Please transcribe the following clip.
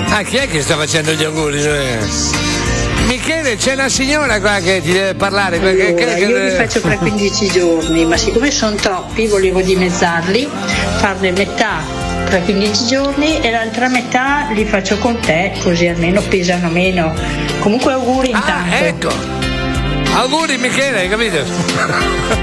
Ah, chi è che sta facendo gli auguri? Michele, c'è una signora qua che ti deve parlare. Allora, io li faccio per 15 giorni, ma siccome sono troppi volevo dimezzarli, farne metà per 15 giorni e l'altra metà li faccio con te, così almeno pesano meno. Comunque auguri intanto. Ah, ecco. Auguri Michele, hai capito?